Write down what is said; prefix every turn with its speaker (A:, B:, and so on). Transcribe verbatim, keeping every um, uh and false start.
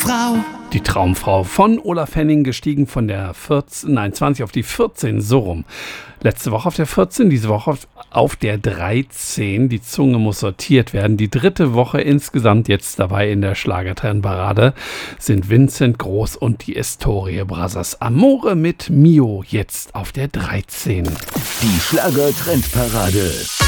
A: Traumfrau.
B: Die Traumfrau von Olaf Henning, gestiegen von der vierzehn, nein, zwanzig auf die vierzehn, so rum. Letzte Woche auf der vierzehn, diese Woche auf, auf der dreizehn. Die Zunge muss sortiert werden. Die dritte Woche insgesamt jetzt dabei in der Schlagertrendparade sind Vincent Groß und die Estorie Brothers. Amore mit Mio jetzt auf der dreizehn.
C: Die Schlagertrendparade.